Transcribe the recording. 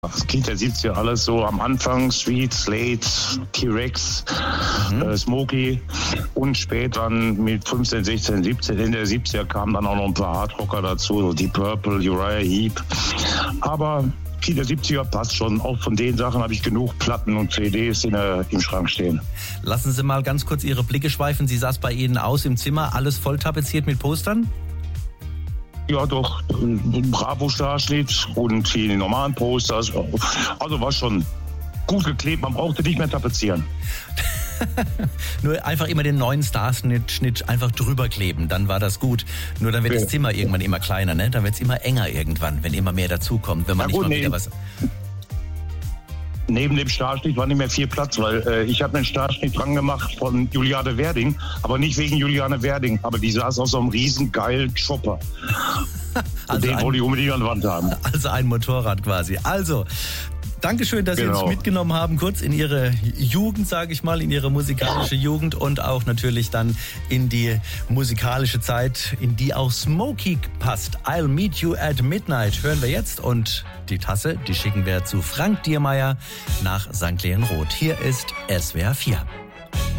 das Kind der 70er alles so am Anfang, Sweet, Slate, T-Rex, Smokey und später mit 15, 16, 17, Ende der 70er kamen dann auch noch ein paar Hardrocker dazu, so Deep Purple, Uriah Heep. Aber Kind der 70er passt schon. Auch von den Sachen habe ich genug Platten und CDs im Schrank stehen. Lassen Sie mal ganz kurz Ihre Blicke schweifen. Sie saß bei Ihnen aus im Zimmer, alles voll tapeziert mit Postern? Ja, doch. Ein Bravo-Starschnitt und die normalen Posters. Also war schon gut geklebt. Man brauchte nicht mehr tapezieren. Nur einfach immer den neuen Starschnitt einfach drüber kleben, dann war das gut. Nur dann wird das Zimmer irgendwann immer kleiner, ne? Dann wird es immer enger irgendwann, wenn immer mehr dazukommt, wenn man nicht mal wieder was... Neben dem Starschnitt war nicht mehr viel Platz, weil ich habe einen Starschnitt dran gemacht von Juliane Werding, aber nicht wegen Juliane Werding, aber die saß auf so einem riesen geilen Chopper. Also den wollte ich unbedingt an der Wand haben. Also ein Motorrad quasi. Also... Dankeschön, dass Sie uns mitgenommen haben, kurz in Ihre Jugend, sage ich mal, in Ihre musikalische Jugend und auch natürlich dann in die musikalische Zeit, in die auch Smokey passt. I'll Meet You at Midnight hören wir jetzt und die Tasse, die schicken wir zu Frank Diermeier nach St. Leonroth. Hier ist SWR 4.